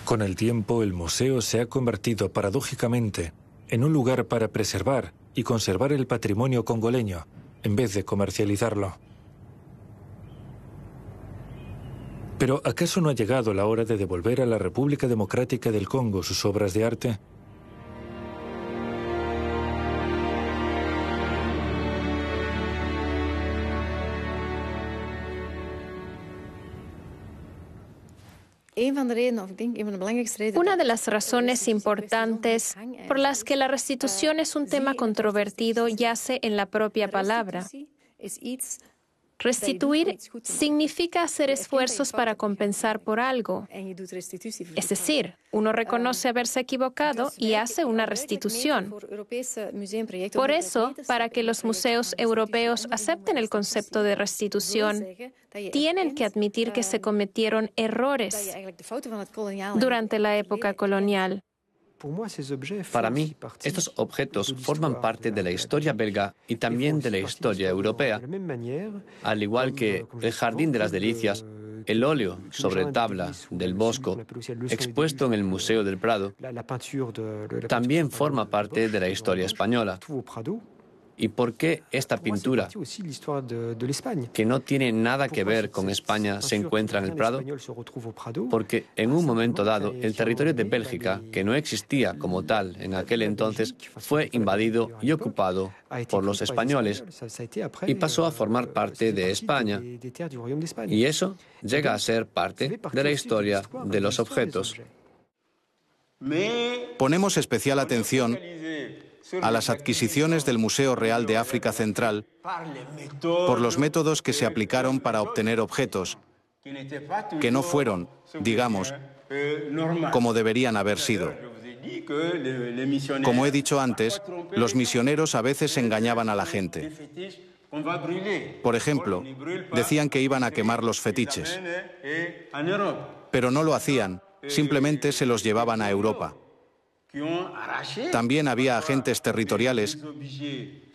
Con el tiempo, el museo se ha convertido paradójicamente en un lugar para preservar y conservar el patrimonio congoleño, en vez de comercializarlo. Pero ¿acaso no ha llegado la hora de devolver a la República Democrática del Congo sus obras de arte? Una de las razones importantes por las que la restitución es un tema controvertido yace en la propia palabra. Restituir significa hacer esfuerzos para compensar por algo. Es decir, uno reconoce haberse equivocado y hace una restitución. Por eso, para que los museos europeos acepten el concepto de restitución, tienen que admitir que se cometieron errores durante la época colonial. Para mí, estos objetos forman parte de la historia belga y también de la historia europea, al igual que el Jardín de las Delicias, el óleo sobre tabla del Bosco, expuesto en el Museo del Prado, también forma parte de la historia española. ¿Y por qué esta pintura, que no tiene nada que ver con España, se encuentra en el Prado? Porque en un momento dado, el territorio de Bélgica, que no existía como tal en aquel entonces, fue invadido y ocupado por los españoles y pasó a formar parte de España. Y eso llega a ser parte de la historia de los objetos. Ponemos especial atención a las adquisiciones del Museo Real de África Central por los métodos que se aplicaron para obtener objetos que no fueron, digamos, como deberían haber sido. Como he dicho antes, los misioneros a veces engañaban a la gente. Por ejemplo, decían que iban a quemar los fetiches, pero no lo hacían, simplemente se los llevaban a Europa. También había agentes territoriales